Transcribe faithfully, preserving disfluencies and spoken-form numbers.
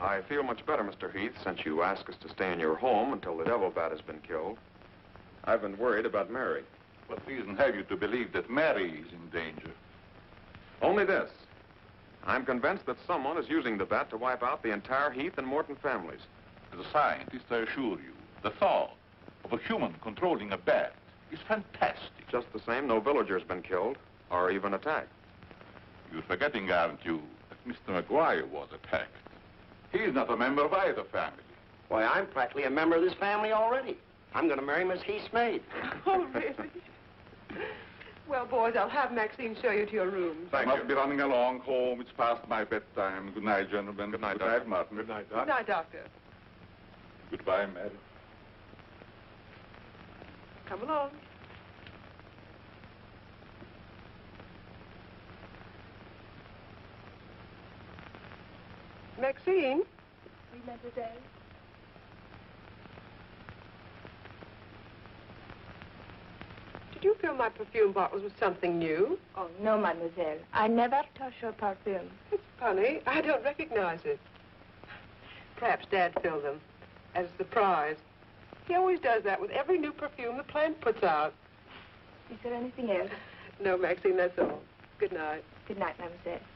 I feel much better, Mister Heath, since you asked us to stay in your home until the devil bat has been killed. I've been worried about Mary. What reason have you to believe that Mary is in danger? Only this. I'm convinced that someone is using the bat to wipe out the entire Heath and Morton families. As a scientist, I assure you, the thought of a human controlling a bat is fantastic. Just the same, no villager's been killed or even attacked. You're forgetting, aren't you, that Mister McGuire was attacked. He's not a member of either family. Why, I'm practically a member of this family already. I'm going to marry Miss Heath's maid. Oh, really? Well, boys, I'll have Maxine show you to your rooms. I must be running along home. It's past my bedtime. Good night, gentlemen. Good night, Good Doctor. night, Martin. Good night, Good Doc. night, Doctor. Goodbye, Mary. Come along. Maxine? Oui, mademoiselle. Did you fill my perfume bottles with something new? Oh, no, mademoiselle. I never touch your perfume. It's funny. I don't recognize it. Perhaps Dad filled them as a surprise. He always does that with every new perfume the plant puts out. Is there anything else? No, Maxine, that's all. Good night. Good night, mademoiselle.